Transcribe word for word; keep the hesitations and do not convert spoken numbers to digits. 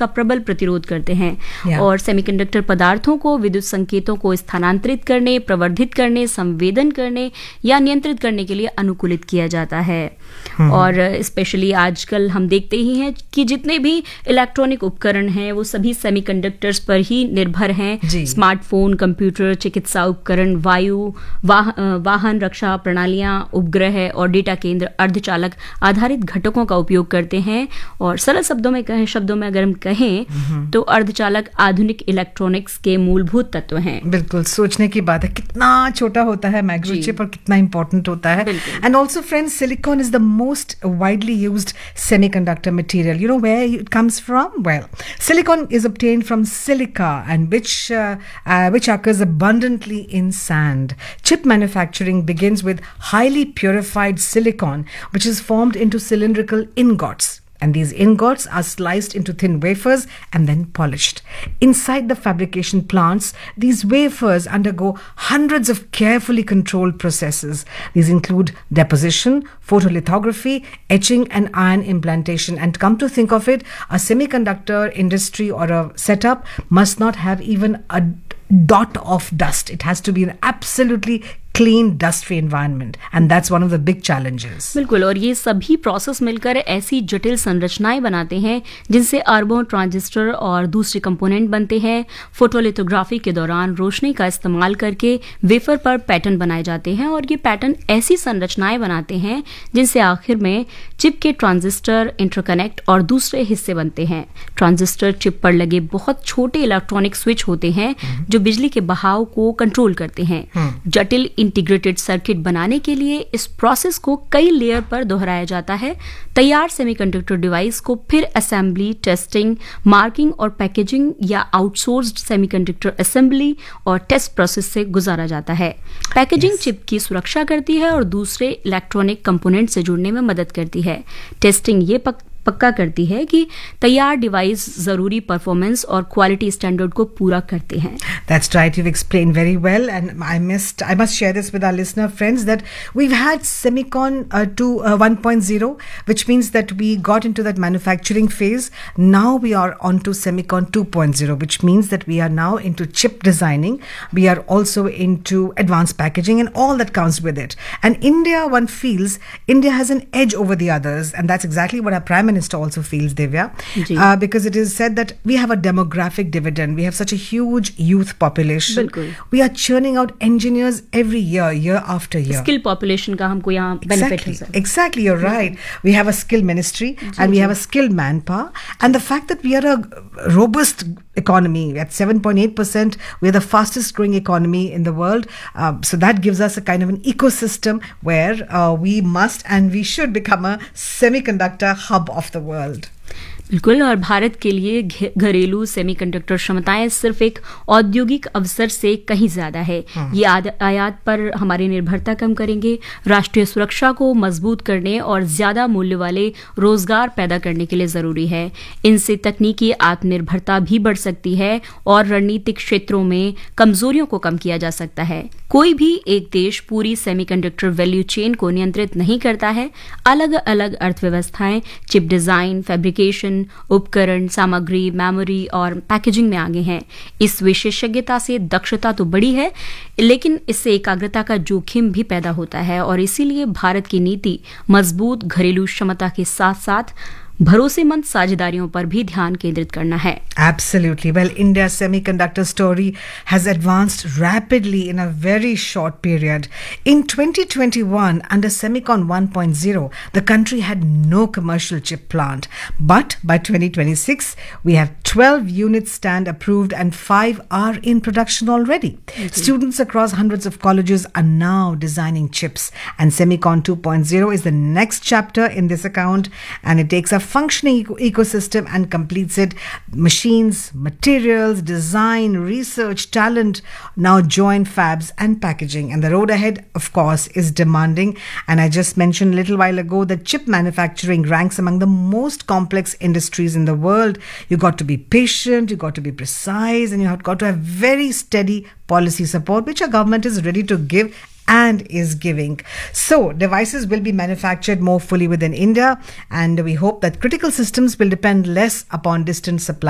का प्रबल प्रतिरोध करते हैं Yeah. और सेमीकंडक्टर पदार्थों को विद्युत संकेतों को स्थानांतरित करने, प्रवर्धित करने, संवेदन करने या नियंत्रित करने के लिए अनुकूलित किया जाता है। और स्पेशली आजकल हम देखते ही हैं कि जितने भी इलेक्ट्रॉनिक उपकरण हैं वो सभी सेमीकंडक्टर्स पर ही निर्भर हैं। जी। स्मार्टफोन, कंप्यूटर, चिकित्सा उपकरण, वायु वाह, वाहन रक्षा प्रणालियां, उपग्रह और डेटा केंद्र अर्धचालक आधारित घटकों का उपयोग करते हैं। और सरल शब्दों में कहें शब्दों में अगर हम कहें तो अर्धचालक आधुनिक इलेक्ट्रॉनिक्स के मूलभूत तत्व हैं। बिल्कुल सोचने की बात है कितना छोटा होता है माइक्रोचिप और कितना इंपॉर्टेंट होता है। And also friends, silicon is the most widely used semiconductor material. You know where it comes from? Well, silicon is obtained from silica, and which uh, uh, which occurs abundantly in sand. Chip manufacturing begins with highly purified silicon, which is formed into cylindrical ingots. And these ingots are sliced into thin wafers and then polished. Inside the fabrication plants, these wafers undergo hundreds of carefully controlled processes. These include deposition, photolithography, etching, and ion implantation. And come to think of it, a semiconductor industry or a setup must not have even a dot of dust. It has to be an absolutely clean, dust-free environment, and that's one of the big challenges. बिल्कुल, और ये सभी process मिलकर ऐसी जटिल संरचनाएं बनाते हैं जिनसे अरबों ट्रांजिस्टर और दूसरे कंपोनेंट बनते हैं। फोटोलिथोग्राफी के दौरान रोशनी का इस्तेमाल करके वेफर पर पैटर्न बनाए जाते हैं और ये पैटर्न ऐसी संरचनाएं बनाते हैं जिनसे आखिर में चिप के ट्रांजिस्टर, इंटरकनेक्ट और दूसरे हिस्से बनते हैं। ट्रांजिस्टर चिप पर लगे बहुत छोटे इलेक्ट्रॉनिक स्विच होते हैं जो बिजली के बहाव को कंट्रोल करते हैं। जटिल इंटीग्रेटेड सर्किट बनाने के लिए इस प्रोसेस को कई लेयर पर दोहराया जाता है। तैयार सेमीकंडक्टर डिवाइस को फिर असेंबली, टेस्टिंग, मार्किंग और पैकेजिंग या आउटसोर्स्ड सेमीकंडक्टर असेंबली और टेस्ट प्रोसेस से गुजारा जाता है। Packaging yes. चिप की सुरक्षा करती है और दूसरे इलेक्ट्रॉनिक कंपोनेंट से जुड़ने में मदद करती है। टेस्टिंग ये पक पक्का करती है कि तैयार डिवाइस जरूरी परफॉर्मेंस और क्वालिटी स्टैंडर्ड को पूरा करते हैं। That's right, you've explained very well, and I must I must share this with our listener friends that we've had Semicon uh, to uh, one point oh, which means that we got into that manufacturing phase. Now we are on to Semicon two point oh, which means that we are now into chip designing. We are also into advanced packaging and all that comes with it. And India, one feels, India has an edge over the others, and that's exactly what our Prime Minister also feels, Divya, uh, because it is said that we have a demographic dividend. We have such a huge youth population. बिल्कुल. We are churning out engineers every year, year after year. Skill population का हमको यहाँ benefit है। Exactly, exactly, you're right. We have a skill ministry and we have a skilled manpower, and the fact that we are a robust economy at seven point eight percent, we are the fastest growing economy in the world. Uh, so that gives us a kind of an ecosystem where uh, we must and we should become a semiconductor hub of the world. बिल्कुल, और भारत के लिए घरेलू semiconductor क्षमताएं सिर्फ एक औद्योगिक अवसर से कहीं ज्यादा है। ये आयात पर हमारी निर्भरता कम करेंगे, राष्ट्रीय सुरक्षा को मजबूत करने और ज्यादा मूल्य वाले रोजगार पैदा करने के लिए जरूरी है। इनसे तकनीकी आत्मनिर्भरता भी बढ़ सकती है और रणनीतिक क्षेत्रों में कमजोरियों को कम किया जा सकता है। कोई भी एक देश पूरी सेमीकंडक्टर वैल्यू चेन को नियंत्रित नहीं करता है। अलग अलग अर्थव्यवस्थाएं चिप डिजाइन, फैब्रिकेशन, उपकरण, सामग्री, मेमोरी और पैकेजिंग में आगे हैं। इस विशेषज्ञता से दक्षता तो बड़ी है, लेकिन इससे एकाग्रता का जोखिम भी पैदा होता है और इसीलिए भारत की नीति मजबूत घरेलू क्षमता के साथ साथ भरोसेमंद साझेदारियों पर भी ध्यान केंद्रित करना है। Absolutely. Well, India's semiconductor story has advanced rapidly in a very short period. In twenty twenty-one, under Semicon one point oh, the country had no commercial chip plant. But by twenty twenty-six, we have twelve units stand approved and five are in production already. Mm-hmm. Students across hundreds of colleges are now designing chips. And Semicon two point oh is the next chapter in this account, and it takes a functioning eco- ecosystem and completes it. Machines, materials, design, research, talent now join fabs and packaging. And the road ahead, of course, is demanding. And I just mentioned a little while ago that chip manufacturing ranks among the most complex industries in the world. You got to be patient, you got to be precise, and you have got to have very steady policy support, which our government is ready to give and is giving. So devices will be manufactured more fully within India, and we hope that critical systems will depend less upon distant supply.